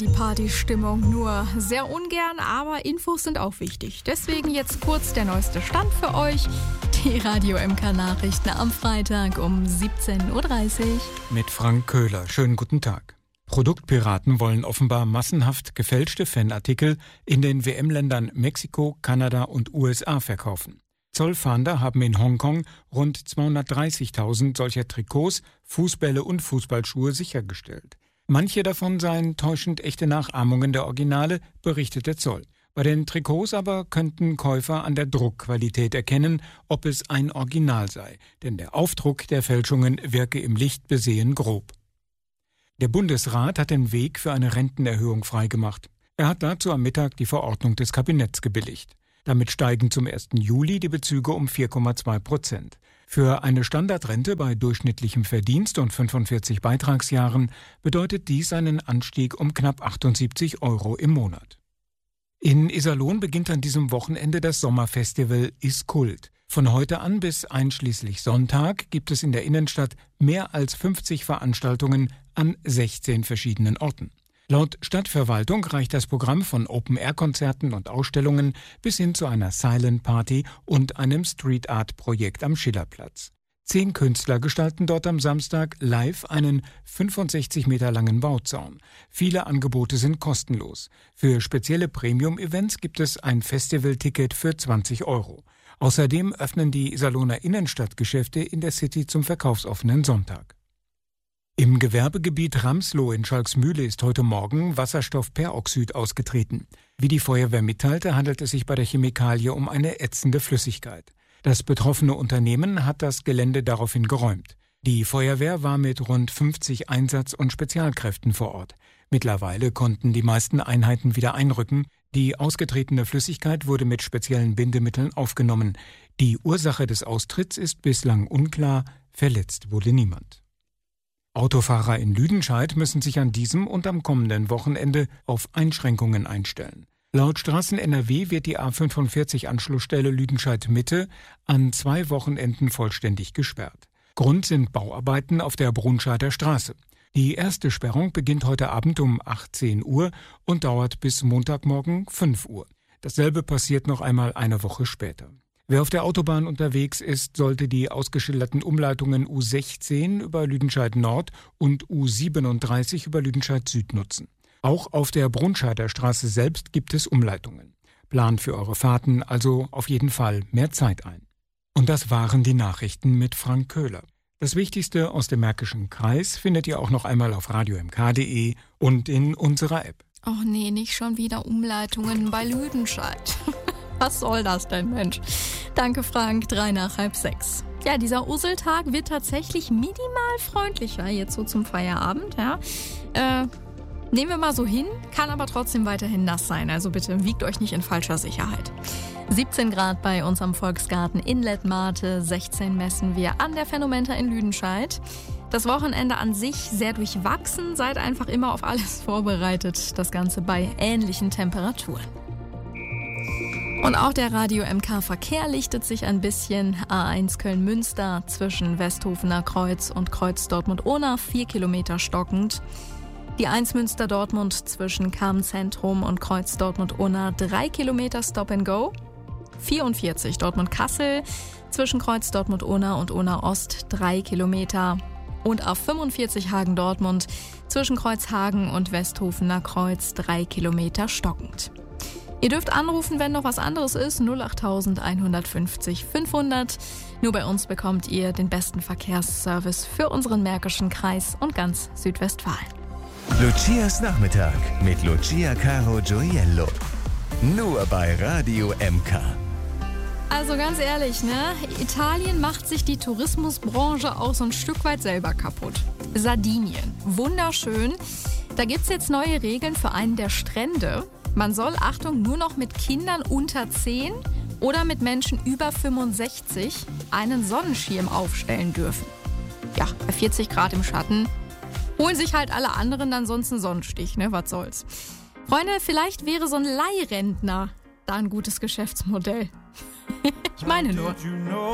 Die Partystimmung nur sehr ungern, aber Infos sind auch wichtig. Deswegen jetzt kurz der neueste Stand für euch. Die Radio MK Nachrichten am Freitag um 17.30 Uhr. Mit Frank Köhler. Schönen guten Tag. Produktpiraten wollen offenbar massenhaft gefälschte Fanartikel in den WM-Ländern Mexiko, Kanada und USA verkaufen. Zollfahnder haben in Hongkong rund 230.000 solcher Trikots, Fußbälle und Fußballschuhe sichergestellt. Manche davon seien täuschend echte Nachahmungen der Originale, berichtet der Zoll. Bei den Trikots aber könnten Käufer an der Druckqualität erkennen, ob es ein Original sei, denn der Aufdruck der Fälschungen wirke im Licht besehen grob. Der Bundesrat hat den Weg für eine Rentenerhöhung freigemacht. Er hat dazu am Mittag die Verordnung des Kabinetts gebilligt. Damit steigen zum 1. Juli die Bezüge um 4,2%. Für eine Standardrente bei durchschnittlichem Verdienst und 45 Beitragsjahren bedeutet dies einen Anstieg um knapp 78 € im Monat. In Iserlohn beginnt an diesem Wochenende das Sommerfestival Is Kult. Von heute an bis einschließlich Sonntag gibt es in der Innenstadt mehr als 50 Veranstaltungen an 16 verschiedenen Orten. Laut Stadtverwaltung reicht das Programm von Open-Air-Konzerten und Ausstellungen bis hin zu einer Silent Party und einem Street-Art-Projekt am Schillerplatz. 10 Künstler gestalten dort am Samstag live einen 65 Meter langen Bauzaun. Viele Angebote sind kostenlos. Für spezielle Premium-Events gibt es ein Festivalticket für 20 €. Außerdem öffnen die Iserlohner Innenstadtgeschäfte in der City zum verkaufsoffenen Sonntag. Im Gewerbegebiet Ramsloh in Schalksmühle ist heute Morgen Wasserstoffperoxid ausgetreten. Wie die Feuerwehr mitteilte, handelt es sich bei der Chemikalie um eine ätzende Flüssigkeit. Das betroffene Unternehmen hat das Gelände daraufhin geräumt. Die Feuerwehr war mit rund 50 Einsatz- und Spezialkräften vor Ort. Mittlerweile konnten die meisten Einheiten wieder einrücken. Die ausgetretene Flüssigkeit wurde mit speziellen Bindemitteln aufgenommen. Die Ursache des Austritts ist bislang unklar. Verletzt wurde niemand. Autofahrer in Lüdenscheid müssen sich an diesem und am kommenden Wochenende auf Einschränkungen einstellen. Laut Straßen NRW wird die A45-Anschlussstelle Lüdenscheid-Mitte an 2 Wochenenden vollständig gesperrt. Grund sind Bauarbeiten auf der Brunscheider Straße. Die erste Sperrung beginnt heute Abend um 18 Uhr und dauert bis Montagmorgen 5 Uhr. Dasselbe passiert noch einmal eine Woche später. Wer auf der Autobahn unterwegs ist, sollte die ausgeschilderten Umleitungen U16 über Lüdenscheid Nord und U37 über Lüdenscheid Süd nutzen. Auch auf der Brunscheider Straße selbst gibt es Umleitungen. Plant für eure Fahrten also auf jeden Fall mehr Zeit ein. Und das waren die Nachrichten mit Frank Köhler. Das Wichtigste aus dem Märkischen Kreis findet ihr auch noch einmal auf radiomk.de und in unserer App. Och nee, nicht schon wieder Umleitungen bei Lüdenscheid. Was soll das denn, Mensch? Danke, Frank. 3 nach halb 6. Ja, dieser Useltag wird tatsächlich minimal freundlicher jetzt so zum Feierabend. Ja. Nehmen wir mal so hin, kann aber trotzdem weiterhin nass sein. Also bitte wiegt euch nicht in falscher Sicherheit. 17 Grad bei uns am Volksgarten Inlet Marte, 16 messen wir an der Phänomenta in Lüdenscheid. Das Wochenende an sich sehr durchwachsen, seid einfach immer auf alles vorbereitet. Das Ganze bei ähnlichen Temperaturen. Und auch der Radio MK Verkehr lichtet sich ein bisschen. A1 Köln-Münster zwischen Westhofener Kreuz und Kreuz Dortmund-Ohna 4 Kilometer stockend. Die 1 Münster-Dortmund zwischen Kamen-Zentrum und Kreuz Dortmund-Ohna 3 Kilometer Stop and Go. 44 Dortmund-Kassel zwischen Kreuz Dortmund-Ohna und Ohna-Ost 3 Kilometer. Und auf 45 Hagen-Dortmund zwischen Kreuzhagen und Westhofener Kreuz 3 Kilometer stockend. Ihr dürft anrufen, wenn noch was anderes ist, 08000 150 500. Nur bei uns bekommt ihr den besten Verkehrsservice für unseren Märkischen Kreis und ganz Südwestfalen. Lucias Nachmittag mit Lucia Caro Gioiello. Nur bei Radio MK. Also ganz ehrlich, ne? Italien macht sich die Tourismusbranche auch so ein Stück weit selber kaputt. Sardinien, wunderschön. Da gibt's jetzt neue Regeln für einen der Strände. Man soll, Achtung, nur noch mit Kindern unter 10 oder mit Menschen über 65 einen Sonnenschirm aufstellen dürfen. Ja, bei 40 Grad im Schatten holen sich halt alle anderen dann sonst einen Sonnenstich, ne? Was soll's. Freunde, vielleicht wäre so ein Leihrentner da ein gutes Geschäftsmodell. Ich meine nur.